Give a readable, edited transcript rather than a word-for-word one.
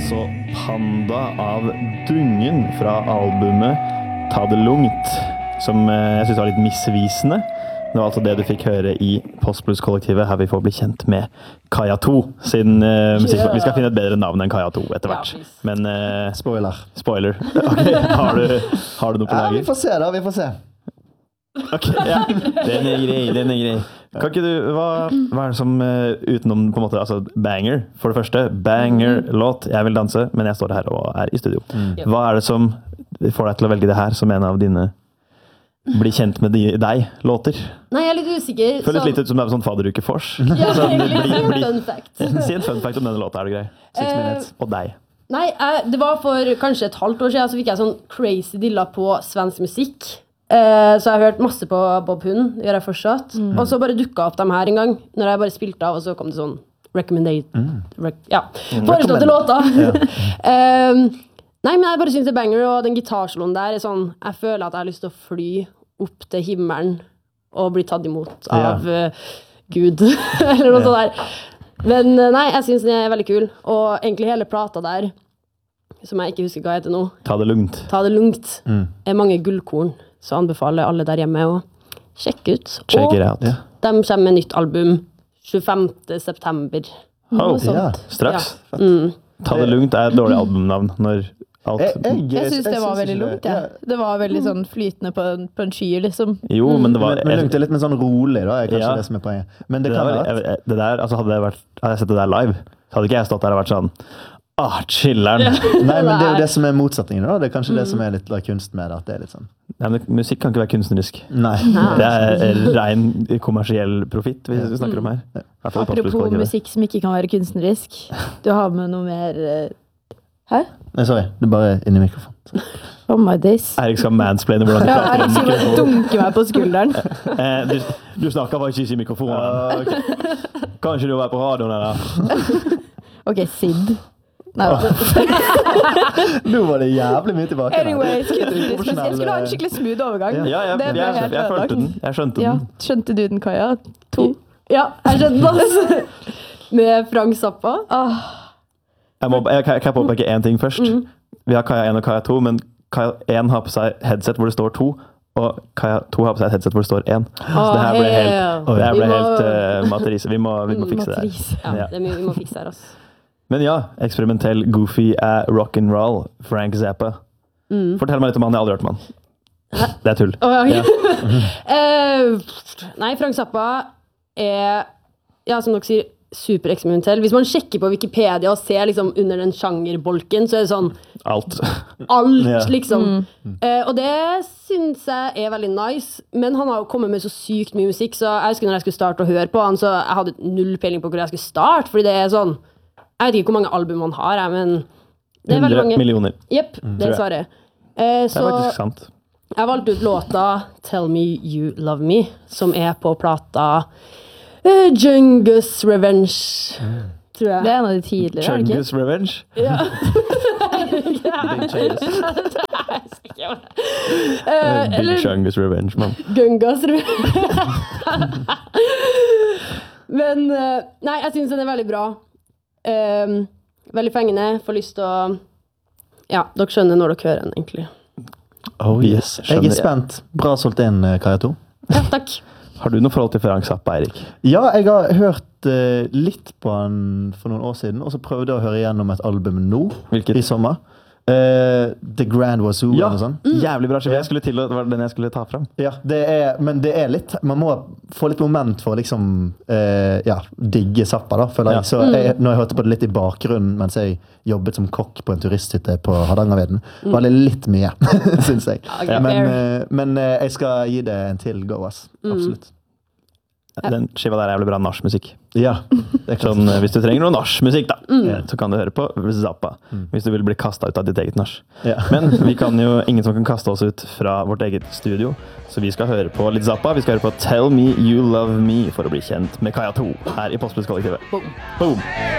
altså Panda av Dungen fra albumet Ta det lungt, som jeg synes var litt misvisende. Det var altså det du fikk høre i Postblues-kollektivet, her vi får bli kjent med Kaja 2, siden vi skal finne et bedre navn enn Kaja 2 etter hvert. Men Spoiler. Ok, har du noe på lager? Ja, vi får se da, vi får se. Ok, ja. Den er grei. Kan ikke du, hva er det som utenom på en måte, altså banger, for det første, banger-låt, jeg vil danse, men jeg står her og er i studio. Hva er det som får deg til å velge det her som en av dine bli kjent med deg-låter? Nei, jeg er litt usikker. Føles litt ut som det er sånn faderuke-fors. Ja, egentlig fun fact. Si en fun fact om denne låta, er det grei? 6 minutes. Og deg. Nei, det var for kanskje et halvt år siden, så fikk jeg sånn crazy dilla på svensk musikk. Så jeg har hørt masse på Bob Hund, gjør jeg fortsatt. Og så bare dukket opp dem her en gang, når jeg bare spilte av, og så kom det sånn foreslåtte låter. Nei, men jeg bare synes det er banger, og den gitarsoloen der er sånn, jeg føler at jeg har lyst til å fly opp til himmelen og bli tatt imot av Gud, eller noe sånt der. Men nei, jeg synes den er veldig kul, og egentlig hele plata der, som jeg ikke husker hva heter nå. Ta det lungt. Ta det lungt. Er mange gullkorn, så anbefaler alle der hjemme å sjekke ut. Check it out. De kommer med nytt album 25. september. Straks. Ta det lungt er et dårlig albumnavn når alt... Jeg synes det var veldig lungt, ja. Det var veldig sånn flytende på en sky, liksom. Jo, men det var... Men lungt er litt mer sånn rolig, da, er kanskje det som er poenget. Men det kan være... Det der, altså hadde jeg sett det der live, så hadde ikke jeg stått der og vært sånn chiller'n. Nei, men det er jo det som er motsetningen da. Det er kanskje det som er litt kunst med det, at det er litt sånn. Nei, men musikk kan ikke være kunstnerisk. Nei. Det er ren kommersiell profitt vi snakker om her. Apropos musikk som ikke kan være kunstnerisk. Du har med noe mer... Hæ? Nei, sorry. Det er bare inni mikrofonen. Oh my days. Erik skal mansplaine hvordan du prater inn i mikrofonen. Erik skal dunke meg på skulderen. Du snakker faktisk ikke i mikrofonen. Kanskje du var på radioen eller? Ok, Sid. Nei, nå var det jævlig mye tilbake. Anyway, jeg skulle ha en skikkelig smooth overgang. Ja, jeg følte den. Jeg skjønte den. Skjønte du den, Kaja? 2? Ja, jeg skjønte den. Med Frank Zappa. Jeg kan påpeke en ting først. Vi har Kaja 1 og Kaja 2, men Kaja 1 har på seg headset hvor det står 2, og Kaja 2 har på seg et headset hvor det står 1. Så det her ble helt materise. Vi må fikse det her. Ja, det er mye vi må fikse her, altså. Men ja, eksperimentell, goofy, rock'n'roll, Frank Zappa. Fortell meg litt om han, jeg har aldri hørt om han. Det er tull. Nei, Frank Zappa er, som dere sier, supereksperimentell. Hvis man sjekker på Wikipedia og ser liksom under den sjangerbolken, så er det sånn alt liksom. Og det synes jeg er veldig nice, men han har jo kommet med så sykt mye musikk, så jeg husker når jeg skulle starte å høre på han, så jeg hadde null peiling på hvor jeg skulle starte, fordi det er sånn, jeg vet ikke hvor mange album han har, men det er veldig mange. 100 millioner. Jepp, det er svaret. Det er faktisk sant. Jeg valgte ut låta Tell Me You Love Me, som er på plata Djungus Revenge, tror jeg. Det er en av de tidligere, er det ikke? Djungus Revenge? Ja. Big Djungus Revenge, man. Gungas Revenge. Men, nei, jeg synes den er veldig bra. Veldig fengende, får lyst til å... Ja, dere skjønner når dere hører den, egentlig. Oh yes, jeg er spent. Bra solgt inn, Kaja 2. Ja, takk. Har du noe forhold til Frank Zappa, Erik? Ja, jeg har hørt litt på han for noen år siden, og så prøvde jeg å høre igjennom et album nå, i sommer. The Grand Wazoo eller noe sånt. Jævlig bra, det var den jeg skulle ta frem. Ja, men det er litt, man må få litt moment for å liksom digge Zappa da, føler jeg. Så når jeg hørte på det litt i bakgrunnen mens jeg jobbet som kokk på en turisthytte på Hardangervidda, var det litt mye, synes jeg. Men jeg skal gi det en til go, ass. Absolutt. Den skiva der er jævlig bra nachmusikk. Ja. Sånn, hvis du trenger noe nachmusikk da, så kan du høre på Zappa, hvis du vil bli kastet ut av ditt eget nach. Men vi kan jo, ingen som kan kaste oss ut fra vårt eget studio, så vi skal høre på litt Zappa. Vi skal høre på Tell Me You Love Me for å bli kjent med Kaja 2 her i Postblues-kollektivet. Boom!